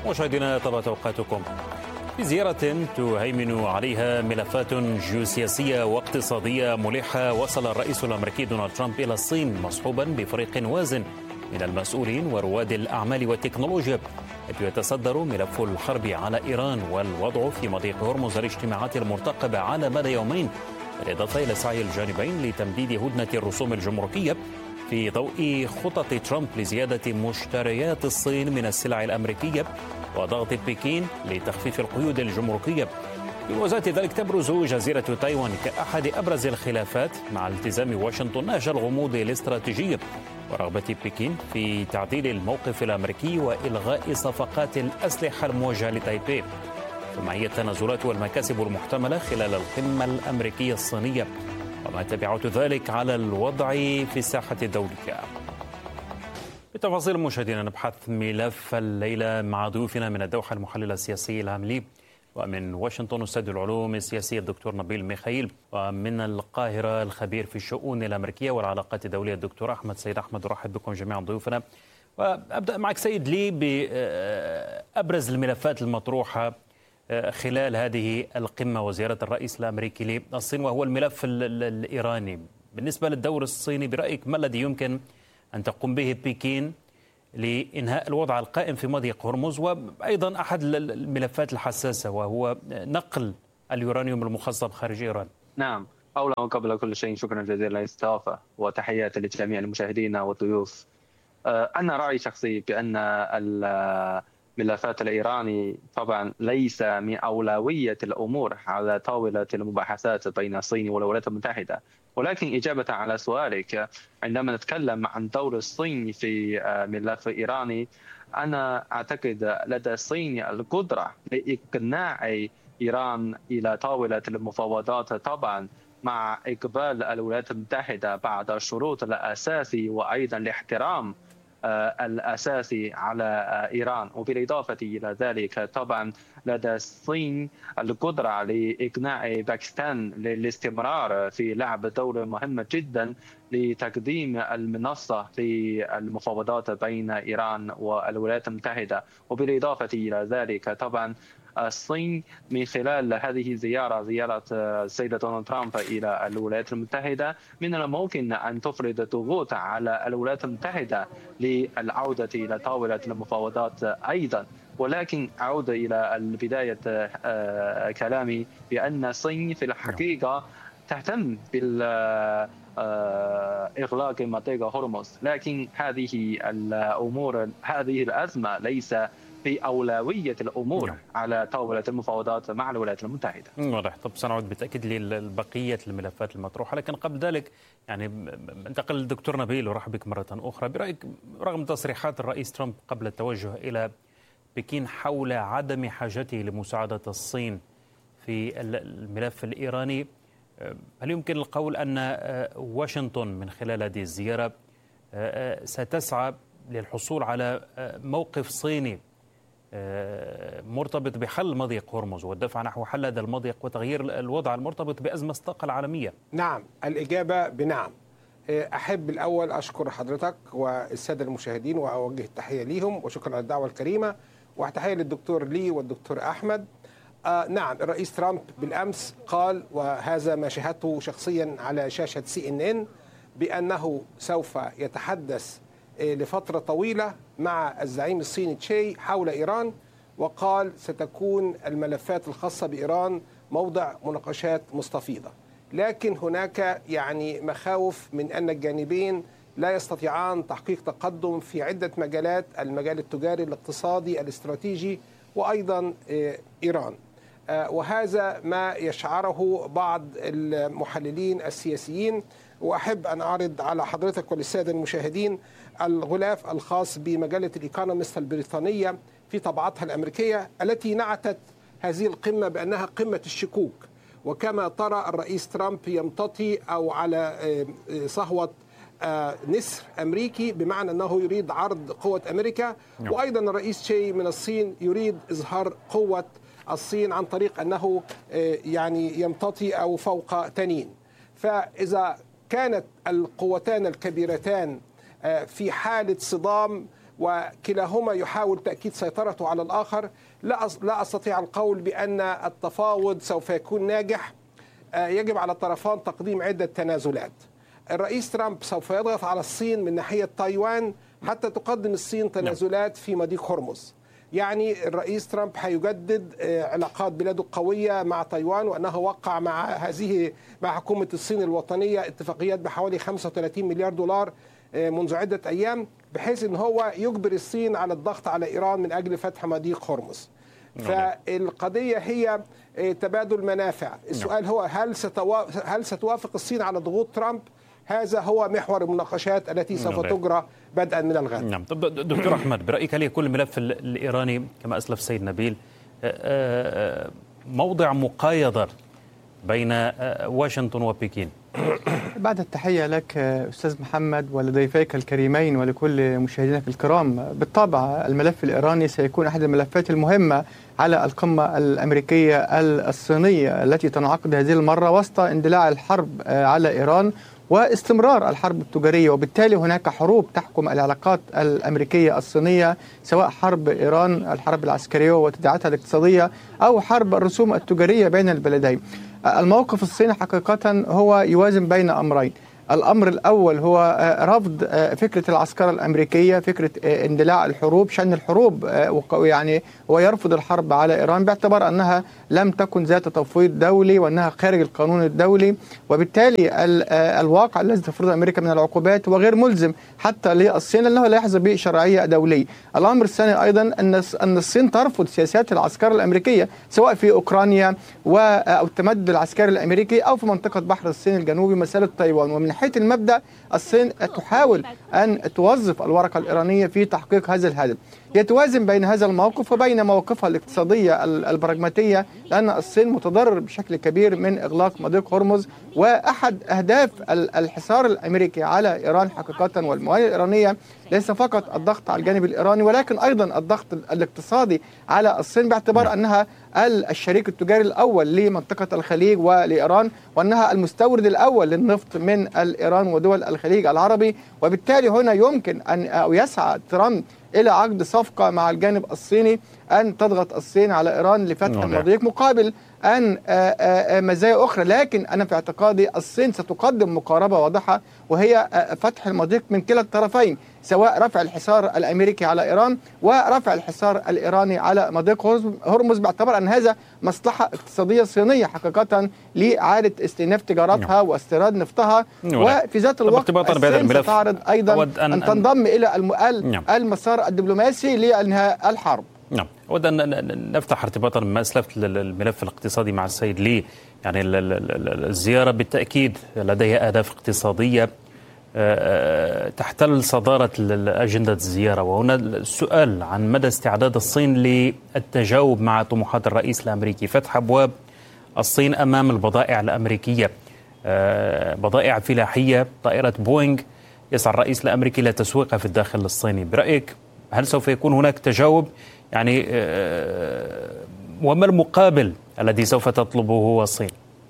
مشاهدينا طابت أوقاتكم. في زيارة تهيمن عليها ملفات جيوسياسية واقتصادية ملحة، وصل الرئيس الأمريكي دونالد ترامب إلى الصين مصحوبا بفريق وازن من المسؤولين ورواد الأعمال والتكنولوجيا، حيث يتصدر ملف الحرب على إيران والوضع في مضيق هرمز الاجتماعات المرتقبة على مدى يومين، بالإضافة إلى سعي الجانبين لتمديد هدنة الرسوم الجمركية في ضوء خطط ترامب لزيادة مشتريات الصين من السلع الأمريكية وضغط بكين لتخفيف القيود الجمركية. بوزارة ذلك تبرز جزيرة تايوان كأحد أبرز الخلافات، مع التزام واشنطن نهج الغموض الاستراتيجي ورغبة بكين في تعديل الموقف الأمريكي وإلغاء صفقات الأسلحة الموجهة لتايبي. ثم هي التنازلات والمكاسب المحتملة خلال القمة الأمريكية الصينية وما تبعات ذلك على الوضع في الساحة الدولية. بالتفاصيل مشاهدينا نبحث ملف الليلة مع ضيوفنا من الدوحة المحلل السياسي الهام لي، ومن واشنطن أستاذ العلوم السياسية الدكتور نبيل ميخائيل، ومن القاهرة الخبير في الشؤون الأمريكية والعلاقات الدولية الدكتور أحمد سيد أحمد. أرحب بكم جميعا ضيوفنا، وأبدأ معك سيد لي بأبرز الملفات المطروحة خلال هذه القمة وزيارة الرئيس الأمريكي للصين، وهو الملف الإيراني. بالنسبة للدور الصيني برأيك ما الذي يمكن أن تقوم به بكين لإنهاء الوضع القائم في مضيق هرمز، وأيضا أحد الملفات الحساسة وهو نقل اليورانيوم المخصب خارج إيران؟ نعم، أولا وقبل كل شيء شكرا جزيلا للاستضافة وتحياتي لجميع المشاهدين والضيوف. أنا رأيي شخصي بأن الملفات الإيراني طبعا ليس من أولوية الأمور على طاولة المباحثات بين الصين والولايات المتحدة، ولكن إجابة على سؤالك، عندما نتكلم عن دور الصين في ملف إيراني، أنا أعتقد لدى الصين القدرة لإقناع إيران إلى طاولة المفاوضات، طبعا مع إقبال الولايات المتحدة بعد الشروط الأساسي وأيضا الاحترام الأساسي على إيران. وبالإضافة إلى ذلك طبعا لدى الصين القدرة لإقناع باكستان للاستمرار في لعب دور مهم جدا لتقديم المنصة للمفاوضات بين إيران والولايات المتحدة. وبالإضافة إلى ذلك طبعا الصين من خلال هذه زيارة السيد دونالد ترامب إلى الولايات المتحدة من الممكن أن تفرض ضغوط على الولايات المتحدة للعودة إلى طاولة المفاوضات أيضا. ولكن أعود إلى بداية كلامي بأن الصين في الحقيقة تهتم بالإغلاق مضيق هرمز، لكن هذه الأمور، هذه الأزمة ليس في أولوية الأمور على طاولة المفاوضات مع الولايات المتحدة. واضح. طب سنعود بالتأكيد لبقية الملفات المطروحة، لكن قبل ذلك يعني انتقل للدكتور نبيل ورحب بك مرة أخرى. برأيك رغم تصريحات الرئيس ترامب قبل التوجه إلى بكين حول عدم حاجته لمساعدة الصين في الملف الإيراني، هل يمكن القول أن واشنطن من خلال هذه الزيارة ستسعى للحصول على موقف صيني مرتبط بحل مضيق هرمز والدفع نحو حل هذا المضيق وتغيير الوضع المرتبط بأزمة الطاقة العالمية؟ نعم، الإجابة بنعم. أحب الأول أشكر حضرتك والسادة المشاهدين وأوجه التحية ليهم، وشكرا على الدعوة الكريمة، وتحية للدكتور لي والدكتور أحمد. نعم، الرئيس ترامب بالأمس قال، وهذا ما شاهدته شخصيا على شاشة CNN، بأنه سوف يتحدث لفترة طويلة مع الزعيم الصيني تشي حول إيران، وقال ستكون الملفات الخاصة بإيران موضع مناقشات مستفيضة. لكن هناك يعني مخاوف من أن الجانبين لا يستطيعان تحقيق تقدم في عدة مجالات، المجال التجاري، الاقتصادي، الاستراتيجي، وأيضا إيران. وهذا ما يشعره بعض المحللين السياسيين. وأحب أن أعرض على حضرتك وللسادة المشاهدين الغلاف الخاص بمجلة الإيكونومست البريطانية في طبعتها الأمريكية، التي نعتت هذه القمة بأنها قمة الشكوك. وكما ترى الرئيس ترامب يمتطي أو على صهوة نسر أمريكي، بمعنى أنه يريد عرض قوة أمريكا. وأيضا الرئيس شي من الصين يريد إظهار قوة الصين عن طريق أنه يعني يمتطي أو فوق تنين. فإذا كانت القوتان الكبيرتان في حالة صدام وكلاهما يحاول تأكيد سيطرته على الآخر. لا أستطيع القول بأن التفاوض سوف يكون ناجح. يجب على الطرفان تقديم عدة تنازلات. الرئيس ترامب سوف يضغط على الصين من ناحية تايوان حتى تقدم الصين تنازلات في مضيق هرمز. يعني الرئيس ترامب هيجدد علاقات بلاده القوية مع تايوان، وأنه وقع مع حكومة الصين الوطنية اتفاقيات بحوالي 35 مليار دولار منذ عدة أيام، بحيث أن هو يجبر الصين على الضغط على إيران من أجل فتح مضيق هرمز. فالقضية هي تبادل منافع. السؤال هو هل ستوافق الصين على ضغوط ترامب؟ هذا هو محور المناقشات التي سوف تجرى بدءا من الغد. نعم. طب دكتور أحمد، برأيك هل يكون الملف الإيراني كما أسلف السيد نبيل موضع مقايضة بين واشنطن وبكين؟ بعد التحية لك أستاذ محمد ولضيفيك الكريمين ولكل مشاهدينك الكرام، بالطبع الملف الإيراني سيكون أحد الملفات المهمة على القمة الأمريكية الصينية التي تنعقد هذه المرة وسط اندلاع الحرب على إيران واستمرار الحرب التجارية، وبالتالي هناك حروب تحكم العلاقات الأمريكية الصينية، سواء حرب إيران الحرب العسكرية وتداعياتها الاقتصادية أو حرب الرسوم التجارية بين البلدين. الموقف الصيني حقيقة هو يوازن بين أمرين. الأمر الأول هو رفض فكرة العسكرة الأمريكية، فكرة اندلاع الحروب، شأن الحروب، يعني هو يرفض الحرب على إيران باعتبار أنها لم تكن ذات تفويض دولي وأنها خارج القانون الدولي، وبالتالي الواقع الذي تفرضه أمريكا من العقوبات هو غير ملزم حتى للصين لأنه لا يحظى بشرعية دولية. الأمر الثاني أيضا أن الصين ترفض سياسات العسكرة الأمريكية سواء في أوكرانيا أو التمدد العسكري الأمريكي أو في منطقة بحر الصين الجنوبي مسألة تايوان. ومن ناحية المبدأ الصين تحاول أن توظف الورقة الإيرانية في تحقيق هذا الهدف. يتوازن بين هذا الموقف وبين مواقفها الاقتصادية البراغماتية، لأن الصين متضرر بشكل كبير من إغلاق مضيق هرمز، وأحد أهداف الحصار الأمريكي على إيران حقيقة والموانئ الإيرانية ليس فقط الضغط على الجانب الإيراني ولكن أيضا الضغط الاقتصادي على الصين باعتبار أنها الشريك التجاري الأول لمنطقة الخليج ولإيران، وأنها المستورد الأول للنفط من إيران ودول الخليج العربي. وبالتالي هنا يمكن أو يسعى ترامب إلى عقد صفقة مع الجانب الصيني أن تضغط الصين على إيران لفتح المضيق مقابل أن مزايا أخرى. لكن أنا في اعتقادي الصين ستقدم مقاربة واضحة، وهي فتح المضيق من كلا الطرفين، سواء رفع الحصار الأمريكي على إيران ورفع الحصار الإيراني على مضيق هرمز، باعتبار أن هذا مصلحة اقتصادية صينية حقيقة لإعادة استئناف تجارتها واستيراد نفطها. وفي ذات الوقت الصين ستعرض أيضا أن تنضم إلى المسار الدبلوماسي لإنهاء الحرب. نعم، أود أن نفتح ارتباطا بما أسلفت الملف الاقتصادي مع السيد لي. يعني الزيارة بالتأكيد لديها أهداف اقتصادية تحتل صدارة أجندة الزيارة، وهنا السؤال عن مدى استعداد الصين للتجاوب مع طموحات الرئيس الأمريكي، فتح أبواب الصين أمام البضائع الأمريكية، بضائع فلاحية، طائرة بوينغ يسعى الرئيس الأمريكي لتسويقها في الداخل الصيني. برأيك هل سوف يكون هناك تجاوب؟ يعني وما المقابل الذي سوف تطلبه الصين؟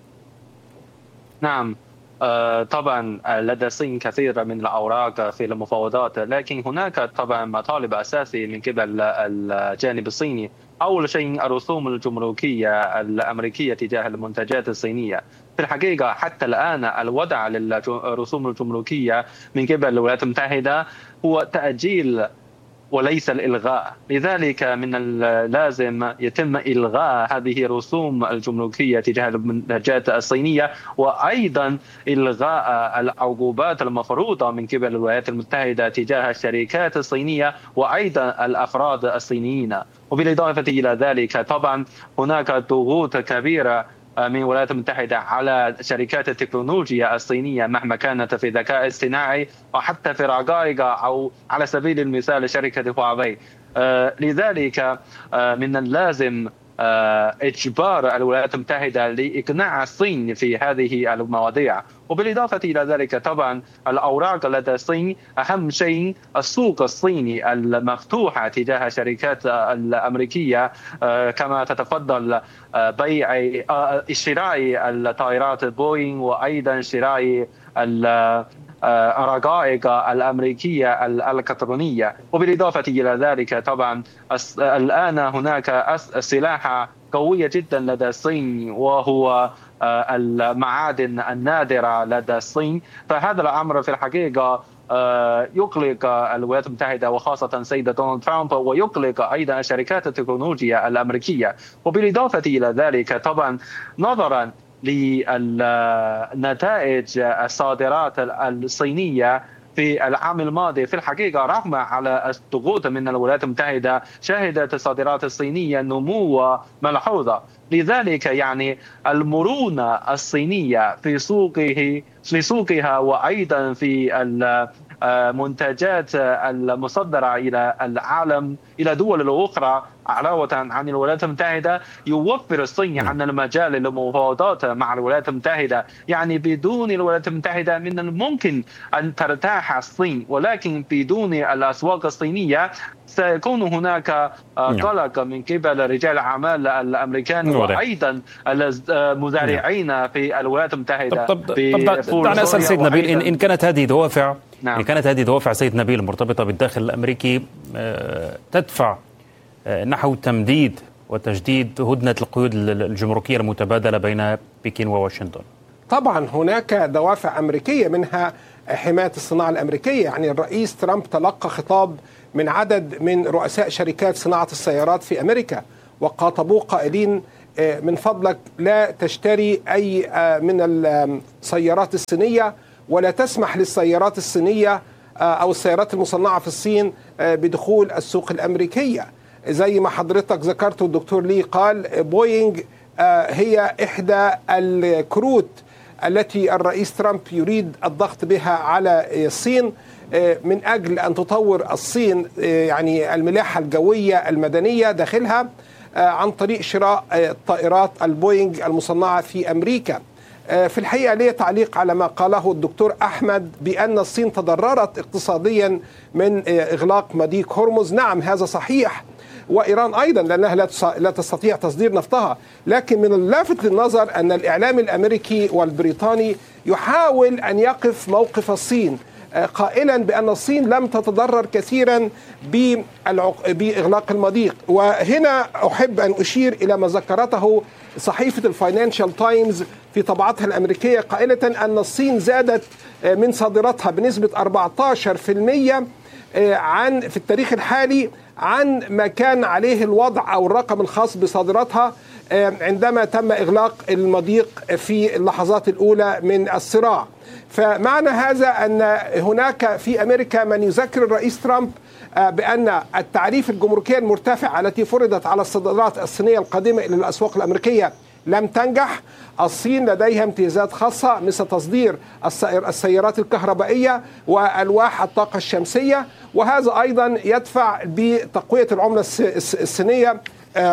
نعم، طبعا لدى الصين كثير من الأوراق في المفاوضات، لكن هناك طبعا مطالب أساسية من قبل الجانب الصيني. أول شيء الرسوم الجمركية الأمريكية تجاه المنتجات الصينية. في الحقيقة حتى الآن الوضع للرسوم الجمركية من قبل الولايات المتحدة هو تأجيل وليس الإلغاء، لذلك من اللازم يتم إلغاء هذه الرسوم الجمركية تجاه المنتجات الصينية، وأيضا إلغاء العقوبات المفروضة من قبل الولايات المتحدة تجاه الشركات الصينية وأيضا الأفراد الصينيين. وبالإضافة إلى ذلك طبعا هناك ضغوط كبيرة من الولايات المتحدة على شركات التكنولوجيا الصينية مهما كانت في الذكاء الاصطناعي وحتى في رقائق، أو على سبيل المثال شركة هواوي. لذلك من اللازم إجبار الولايات المتحدة لإقناع الصين في هذه المواضيع. وبالإضافة إلى ذلك طبعا الأوراق لدى الصين أهم شيء السوق الصيني المفتوحة تجاه الشركات الأمريكية، كما تتفضل شراء الطائرات بوينغ وأيضا شراء رقائق الأمريكية الإلكترونية. وبالإضافة إلى ذلك طبعا الآن هناك سلاح قوية جدا لدى الصين، وهو المعادن النادرة لدى الصين. فهذا الأمر في الحقيقة يقلق الولايات المتحدة وخاصة سيد دونالد ترامب، ويقلق أيضا شركات التكنولوجيا الأمريكية. وبالإضافة إلى ذلك طبعا نظرا لنتائج الصادرات الصينية في العام الماضي، في الحقيقة رغم على الضغوط من الولايات المتحدة شهدت الصادرات الصينية نمو ملحوظة. لذلك يعني المرونة الصينية في سوقها وأيضا في المنتجات المصدرة إلى العالم إلى دول أخرى علاوة عن الولايات المتحدة يوفر الصين عن المجال للمفاوضات مع الولايات المتحدة. يعني بدون الولايات المتحدة من الممكن أن ترتاح الصين، ولكن بدون الأسواق الصينية سيكون هناك قلق من قبل رجال الأعمال الأمريكان وأيضا المزارعين في الولايات المتحدة. دعنا أسأل سيد نبيل، إن كانت هذه دوافع إن كانت هذه دوافع سيد نبيل مرتبطة بالداخل الأمريكي تدفع نحو تمديد وتجديد هدنة القيود الجمركية المتبادلة بين بكين وواشنطن. طبعا هناك دوافع أمريكية منها حماية الصناعة الأمريكية. يعني الرئيس ترامب تلقى خطاب من عدد من رؤساء شركات صناعة السيارات في أمريكا، وقاطبوه قائلين من فضلك لا تشتري أي من السيارات الصينية، ولا تسمح للسيارات الصينية أو السيارات المصنعة في الصين بدخول السوق الأمريكية. زي ما حضرتك ذكرت والدكتور لي قال، بوينغ هي إحدى الكروت التي الرئيس ترامب يريد الضغط بها على الصين من أجل أن تطور الصين يعني الملاحة الجوية المدنية داخلها عن طريق شراء طائرات البوينغ المصنعة في أمريكا. في الحقيقة ليه تعليق على ما قاله الدكتور أحمد بأن الصين تضررت اقتصاديا من إغلاق مضيق هرمز. نعم هذا صحيح، وإيران أيضا لأنها لا تستطيع تصدير نفطها. لكن من اللافت للنظر أن الإعلام الأمريكي والبريطاني يحاول أن يقف موقف الصين قائلا بأن الصين لم تتضرر كثيرا بإغلاق المضيق. وهنا أحب أن أشير إلى ما ذكرته صحيفة الفاينانشال تايمز في طبعتها الأمريكية قائلة أن الصين زادت من صادراتها بنسبة 14% في التاريخ الحالي عن ما كان عليه الوضع أو الرقم الخاص بصادراتها عندما تم إغلاق المضيق في اللحظات الأولى من الصراع. فمعنى هذا أن هناك في أمريكا من يذكر الرئيس ترامب بأن التعريف الجمركي المرتفع التي فرضت على الصادرات الصينية القادمة إلى الأسواق الأمريكية لم تنجح. الصين لديها امتيازات خاصة مثل تصدير السيارات الكهربائية وألواح الطاقة الشمسية، وهذا أيضا يدفع بتقوية العملة الصينية،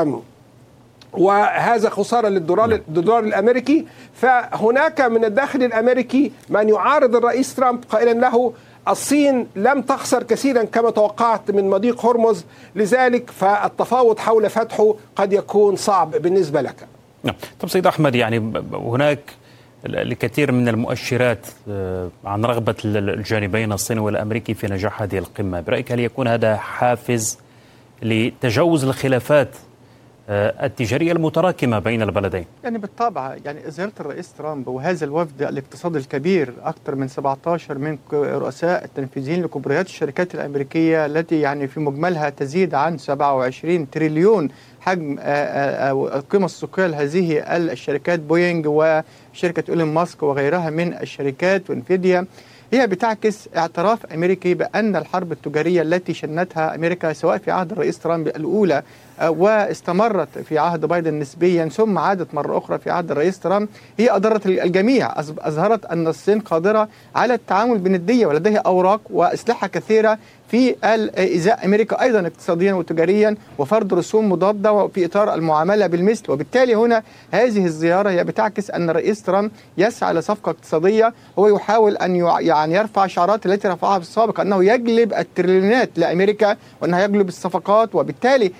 وهذا خسارة للدولار الأمريكي. فهناك من الداخل الأمريكي من يعارض الرئيس ترامب قائلا له الصين لم تخسر كثيرا كما توقعت من مضيق هرمز، لذلك فالتفاوض حول فتحه قد يكون صعب بالنسبة لك. طب سيد أحمد، يعني هناك الكثير من المؤشرات عن رغبة الجانبين الصيني والأمريكي في نجاح هذه القمة. برأيك هل يكون هذا حافز لتجاوز الخلافات التجارية المتراكمة بين البلدين؟ يعني بالطبع يعني زيارة الرئيس ترامب وهذا الوفد الاقتصادي الكبير، أكثر من 17 من رؤساء التنفيذيين لكبريات الشركات الأمريكية التي يعني في مجملها تزيد عن 27 تريليون حجم القيمة السوقية لهذه الشركات، بوينغ وشركة إيلون ماسك وغيرها من الشركات وانفيديا، هي بتعكس اعتراف أمريكي بأن الحرب التجارية التي شنتها أمريكا سواء في عهد الرئيس ترامب الأولى واستمرت في عهد بايدن نسبيا ثم عادت مرة أخرى في عهد الرئيس ترامب هي أضرت الجميع. أظهرت أن الصين قادرة على التعامل بندية ولديها أوراق وأسلحة كثيرة في إزاء أمريكا أيضا اقتصاديا وتجاريا وفرض رسوم مضادة في إطار المعاملة بالمثل. وبالتالي هنا هذه الزيارة هي بتعكس أن الرئيس ترامب يسعى لصفقة اقتصادية. هو يحاول أن يعني يرفع شعارات التي رفعها في السابق أنه يجلب التريليونات لأمريكا وأنه يجلب الصفقات. وبالتالي أنا في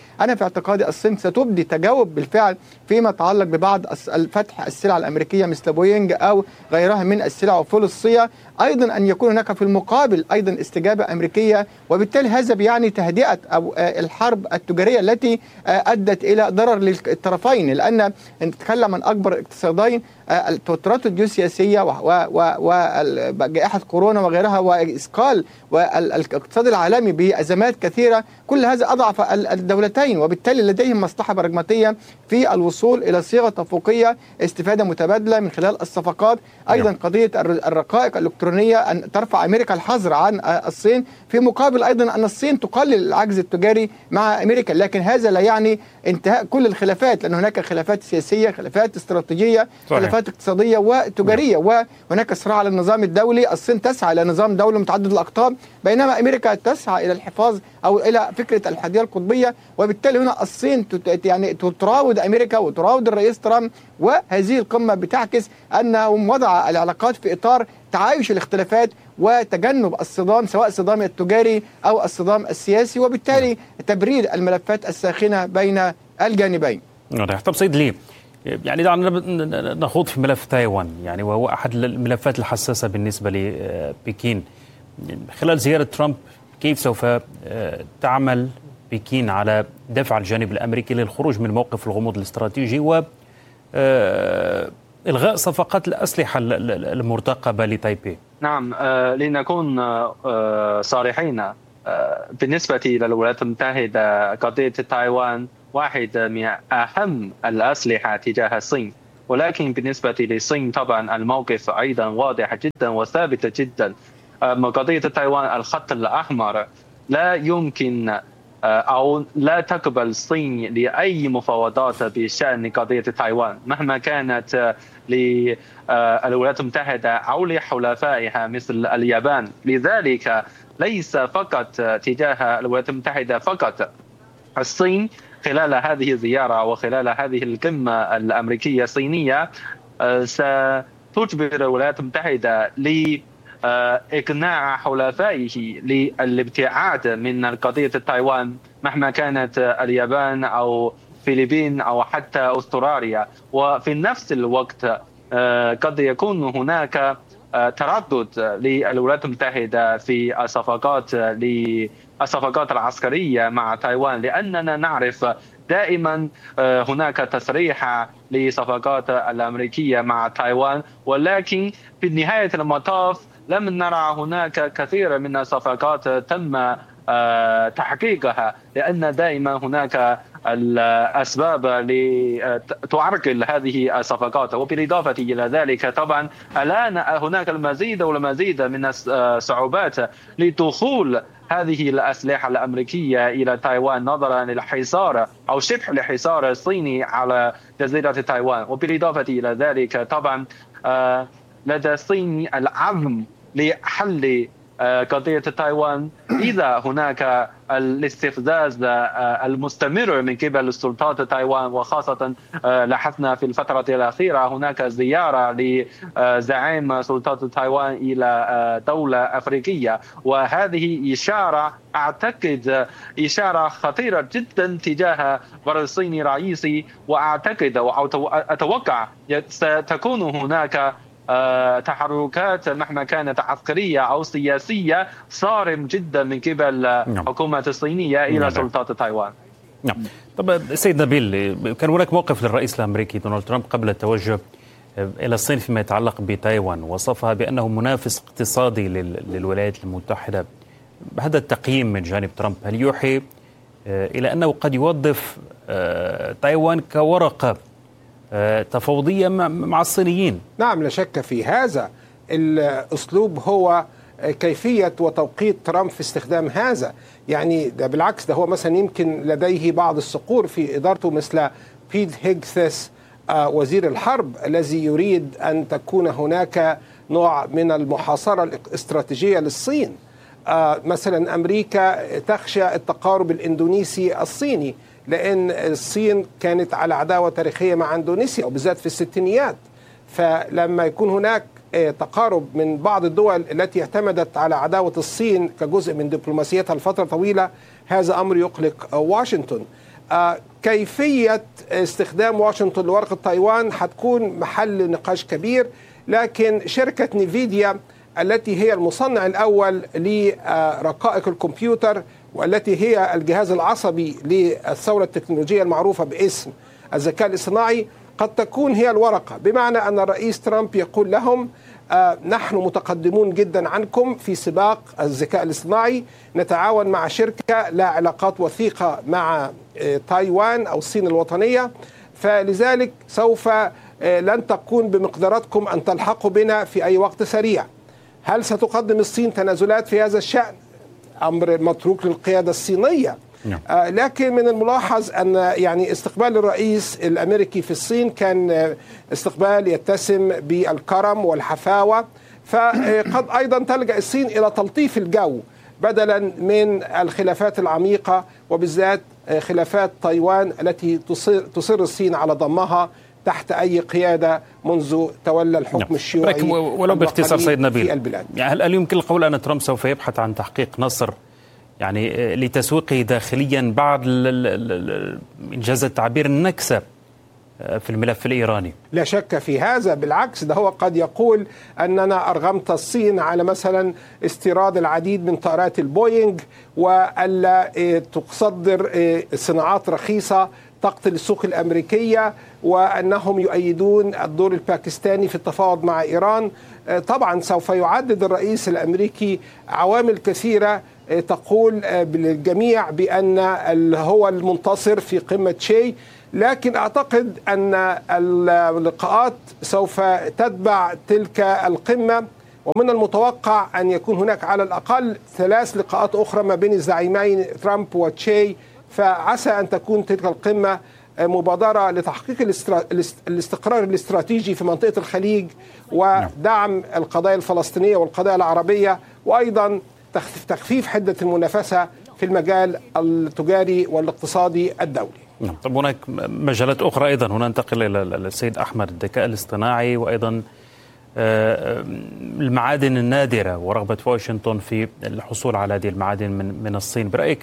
اعتقادي الصين ستبدي تجاوب بالفعل فيما يتعلق ببعض فتح السلع الأمريكية مثل بوينج أو غيرها من السلع وفلسطين، أيضا أن يكون هناك في المقابل أيضا استجابة أمريكية، وبالتالي هذا بيعني تهدئة أو الحرب التجارية التي أدت إلى ضرر للطرفين، لأن نتكلم عن أكبر اقتصادين، التوترات الجيوسياسية وجائحة كورونا وغيرها وإثقال والاقتصاد العالمي بأزمات كثيرة، كل هذا أضعف الدولتين، وبالتالي لديهم مصلحة براغماتية في الوصول إلى صيغة توافقية استفادة متبادلة من خلال الصفقات. أيضا قضية الرقائق الإلكترونية أن ترفع أمريكا الحظر عن الصين، في مقابل أيضا أن الصين تقلل العجز التجاري مع أمريكا، لكن هذا لا يعني انتهاء كل الخلافات، لأن هناك خلافات سياسية، خلافات استراتيجية، خلافات اقتصادية وتجارية، وهناك صراع على النظام الدولي. الصين تسعى إلى نظام دولي متعدد الأقطاب، بينما أمريكا تسعى إلى الحفاظ أو إلى فكرة الحدية القطبية، وبالتالي هنا الصين يعني تراود أمريكا وتراود الرئيس ترامب، وهذه القمة بتعكس أنه وضع العلاقات في إطار تعايش الاختلافات وتجنب الصدام، سواء الصدام التجاري أو الصدام السياسي، وبالتالي تبريد الملفات الساخنة بين الجانبين. طب سيد لي، يعني دعنا نخوض في ملف تايوان، يعني وهو أحد الملفات الحساسة بالنسبة لبكين. خلال زيارة ترامب كيف سوف تعمل بكين على دفع الجانب الأمريكي للخروج من موقف الغموض الاستراتيجي و إلغاء صفقات الأسلحة المرتقبة لتايبي؟ نعم، لنكون صريحين، بالنسبة للولايات المتحدة قضية تايوان واحد من أهم الأسلحة تجاه الصين، ولكن بالنسبة للصين طبعا الموقف أيضا واضح جدا وثابت جدا. قضية تايوان الخط الأحمر، لا يمكن أو لا تقبل الصين لأي مفاوضات بشأن قضية تايوان مهما كانت للولايات المتحدة أو لحلفائها مثل اليابان. لذلك ليس فقط تجاه الولايات المتحدة فقط، الصين خلال هذه الزيارة وخلال هذه القمة الأمريكية الصينية ستجبر الولايات المتحدة لإقناع حلفائه للابتعاد من قضية تايوان مهما كانت اليابان أو الفلبين أو حتى أستراليا. وفي نفس الوقت قد يكون هناك تردد للولايات المتحدة في الصفقات العسكرية مع تايوان، لأننا نعرف دائما هناك تسريح لصفقات الأمريكية مع تايوان، ولكن في نهاية المطاف لم نرى هناك كثير من الصفقات تم تحقيقها، لأن دائما هناك الأسباب لتعرقل هذه الصفقات. وبالإضافة إلى ذلك طبعا الآن هناك المزيد والمزيد من الصعوبات لدخول هذه الأسلحة الأمريكية إلى تايوان نظرا للحصار أو شبه الحصار الصيني على جزيرة تايوان. وبالإضافة إلى ذلك طبعا لدى الصين العزم لحل قضية تايوان إذا هناك الاستفزاز المستمر من قبل السلطات تايوان، وخاصة لاحظنا في الفترة الأخيرة هناك زيارة لزعيم سلطات تايوان إلى دولة أفريقية، وهذه إشارة أعتقد إشارة خطيرة جدا تجاه البر الصيني الرئيسي، وأعتقد وأتوقع ستكون هناك تحركات مهما كانت عسكرية أو سياسية صارم جدا من قبل الحكومة الصينية إلى سلطات تايوان. نعم. طب سيد نبيل، كان هناك موقف للرئيس الأمريكي دونالد ترامب قبل التوجه إلى الصين فيما يتعلق بتايوان، وصفها بأنه منافس اقتصادي للولايات المتحدة. هذا التقييم من جانب ترامب هل يوحي إلى أنه قد يوظف تايوان كورقة تفاوضية مع الصينيين؟ نعم، لا شك في هذا الأسلوب. هو كيفية وتوقيت ترامب في استخدام هذا، يعني ده بالعكس، ده هو مثلا يمكن لديه بعض الصقور في إدارته مثل بيت هيجسس وزير الحرب الذي يريد أن تكون هناك نوع من المحاصرة الاستراتيجية للصين. مثلا أمريكا تخشى التقارب الإندونيسي الصيني، لأن الصين كانت على عداوة تاريخية مع إندونيسيا وبالذات في الستينيات، فلما يكون هناك تقارب من بعض الدول التي اعتمدت على عداوة الصين كجزء من دبلوماسيتها لفترة طويلة، هذا أمر يقلق واشنطن. كيفية استخدام واشنطن لورقة تايوان هتكون محل نقاش كبير، لكن شركة نيفيديا التي هي المصنع الأول لرقائق الكمبيوتر والتي هي الجهاز العصبي للثورة التكنولوجية المعروفة باسم الذكاء الاصطناعي قد تكون هي الورقة، بمعنى أن الرئيس ترامب يقول لهم نحن متقدمون جدا عنكم في سباق الذكاء الاصطناعي، نتعاون مع شركة لا علاقات وثيقة مع تايوان أو الصين الوطنية، فلذلك سوف لن تكون بمقدرتكم أن تلحقوا بنا في أي وقت سريع. هل ستقدم الصين تنازلات في هذا الشأن؟ أمر متروك للقيادة الصينية. لكن من الملاحظ أن يعني استقبال الرئيس الأمريكي في الصين كان استقبال يتسم بالكرم والحفاوة، فقد أيضا تلجأ الصين إلى تلطيف الجو بدلا من الخلافات العميقة، وبالذات خلافات تايوان التي تصر الصين على ضمها تحت أي قيادة منذ تولى الحكم الشيوعي. ولو باختصار سيد نبيل، يعني هل يمكن القول أن ترامب سوف يبحث عن تحقيق نصر يعني لتسويقه داخليا بعد إنجاز التعبير النكسة في الملف الإيراني؟ لا شك في هذا، بالعكس ده هو قد يقول أننا أرغمت الصين على مثلا استيراد العديد من طائرات البوينغ وألا تصدر صناعات رخيصة تقتل السوق الأمريكية، وأنهم يؤيدون الدور الباكستاني في التفاوض مع إيران. طبعا سوف يعدد الرئيس الأمريكي عوامل كثيرة تقول بالجميع بأن هو المنتصر في قمة شي، لكن أعتقد أن اللقاءات سوف تتبع تلك القمة، ومن المتوقع أن يكون هناك على الأقل 3 لقاءات أخرى ما بين الزعيمين ترامب وتشي، فعسى أن تكون تلك القمة مبادرة لتحقيق الاستقرار الاستراتيجي في منطقة الخليج ودعم القضايا الفلسطينية والقضايا العربية، وأيضا تخفيف حدة المنافسة في المجال التجاري والاقتصادي الدولي. طب هناك مجالات أخرى أيضا، هنا ننتقل إلى السيد أحمد، الذكاء الاصطناعي وأيضا المعادن النادرة ورغبة واشنطن في الحصول على هذه المعادن من الصين. برأيك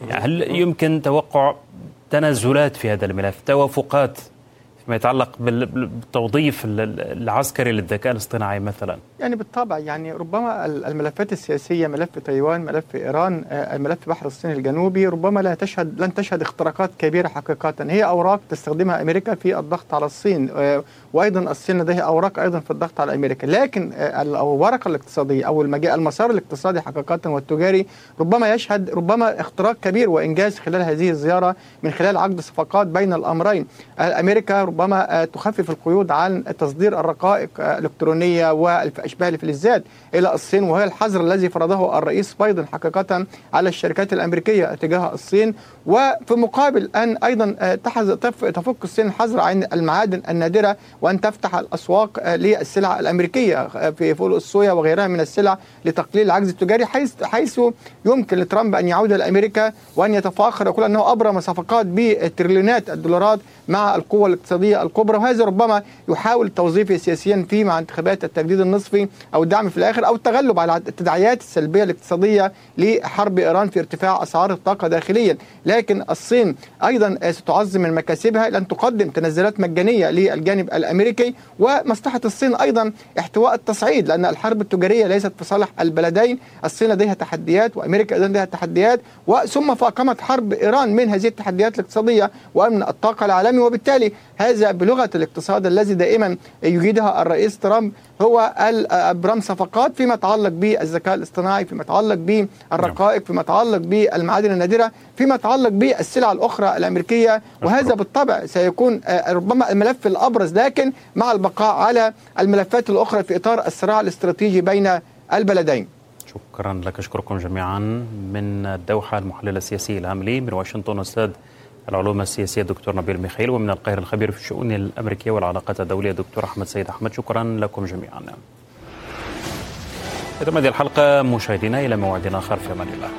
هل يمكن توقع تنازلات في هذا الملف، توافقات فيما يتعلق بالتوظيف العسكري للذكاء الاصطناعي مثلا؟ يعني بالطبع يعني ربما الملفات السياسية، ملف تايوان، ملف إيران، ملف بحر الصين الجنوبي، ربما لن تشهد اختراقات كبيرة حقيقة. هي أوراق تستخدمها أمريكا في الضغط على الصين، وأيضا الصين لديها أوراق أيضا في الضغط على أمريكا، لكن الورقة الاقتصادية أو المسار الاقتصادي حقيقة والتجاري ربما يشهد اختراق كبير وإنجاز خلال هذه الزيارة من خلال عقد صفقات بين الأمرين. أمريكا ربما تخفف القيود عن تصدير الرقائق الإلكترونية والأشباه الفلزات إلى الصين، وهي الحظر الذي فرضه الرئيس بايدن حقيقة على الشركات الأمريكية تجاه الصين، وفي مقابل أن أيضا تفك الصين الحظر عن المعادن النادرة وأن تفتح الأسواق للسلع الأمريكية في فول الصويا وغيرها من السلع لتقليل العجز التجاري، حيث يمكن لترامب أن يعود إلى أمريكا وأن يتفاخر يقول أنه أبرم صفقات بتريليونات الدولارات مع القوة الاقتصادية الكبرى، وهذا ربما يحاول توظيفه سياسيا في مع انتخابات التجديد النصفي أو الدعم في الآخر أو التغلب على التداعيات السلبية الاقتصادية لحرب إيران في ارتفاع أسعار الطاقة داخليا. لكن الصين أيضا ستعظم من مكاسبها لأن تقدم تنزلات مجانية للجانب الأمريكي، ومصلحة الصين أيضا احتواء التصعيد، لأن الحرب التجارية ليست في صالح البلدين. الصين لديها تحديات وأمريكا أيضا لديها تحديات، ثم فاقمت حرب إيران من هذه التحديات الاقتصادية وأمن الطاقة العالمي. وبالتالي هذا بلغة الاقتصاد الذي دائما يجيدها الرئيس ترامب هو أبرم صفقات فيما يتعلق بالذكاء الاصطناعي، فيما يتعلق بالرقائق، فيما يتعلق بالمعادن النادرة، فيما يتعلق بالسلع الأخرى الأمريكية، وهذا بالطبع سيكون ربما الملف الأبرز، لكن مع البقاء على الملفات الأخرى في إطار الصراع الاستراتيجي بين البلدين. شكرا لك، أشكركم جميعا. من الدوحة المحلل السياسي الهام لي، من واشنطن أستاذ العلوم السياسية دكتور نبيل ميخائيل، ومن القاهرة الخبير في الشؤون الأمريكية والعلاقات الدولية دكتور أحمد سيد أحمد. شكرا لكم جميعا. ختم هذه الحلقة مشاهدينا، إلى موعد آخر، في أمان الله.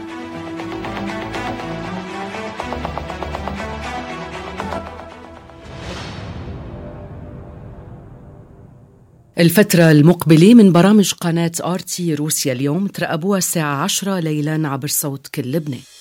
الفترة المقبلة من برامج قناة RT روسيا اليوم تراقبوها الساعة 10 ليلا عبر صوت كل لبنان.